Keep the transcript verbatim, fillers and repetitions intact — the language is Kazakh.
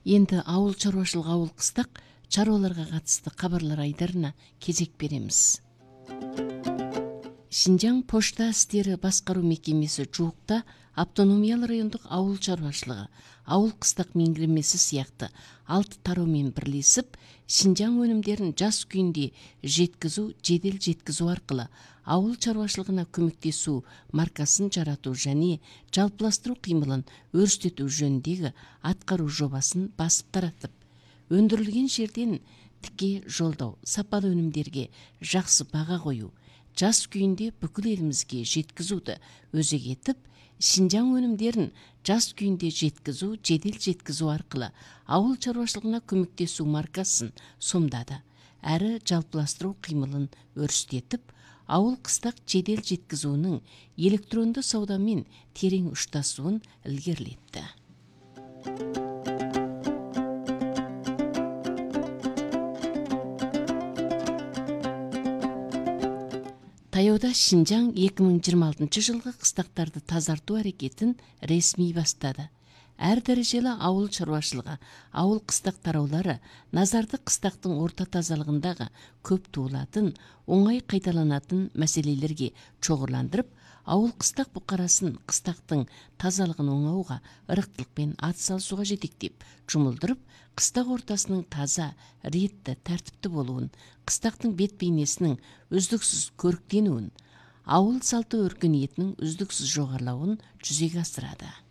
Енді ауыл чаруашылығы ауыл қыстақ чаруаларға қатысты хабарлар айдарына кезек береміз. Шинжаң пошта істері басқару мекемесі жуықта автономиялы райондық ауыл чаруашылығы, ауыл қыстақ меңгермесі сияқты алты тараумен бірлесіп, Шинжаң өнімдерін жас күйінде жеткізу, жедел жеткізу арқылы ауыл чаруашылығына көмектесу маркасын жарату және жалпыластыру қимылын өрістету жөніндегі атқару жобасын басып таратып, өндірілген жерден тіке жолдау, сапалы өнімдерге жақсы баға қою, жас күйінде бүкіл елімізге жеткізуді өзек етіп, Шинжаң өнімдерін жас күйінде жеткізу, жедел жеткізу арқылы ауыл шаруашылығына көмектесу маркасын сомдады, әрі жалпыластыру қимылын өрістетіп, ауыл қыстақ жедел жеткізуінің электронды саудамен терең ұштасуын ілгерілетті. Таяуда Шинжаң екі мың жиырма алтыншы жылғы қыстақтарды тазарту әрекетін ресми бастады. Әр дәрежелі ауыл шаруашылығы, ауыл қыстақ тараулары назарды қыстақтың орта тазалығындағы көп туылатын, оңай қайталанатын мәселелерге шоғырландырып, ауыл қыстақ бұқарасын қыстақтың тазалығын оңауға ырықтылықпен атсалысуға жетектеп, жұмылдырып, қыстақ ортасының таза, ретті, тәртіпті болуын, қыстақтың бет бейнесінің үздіксіз көріктенуін, ауыл салты өркениетінің үздіксіз жоғарылауын жүзеге асырады.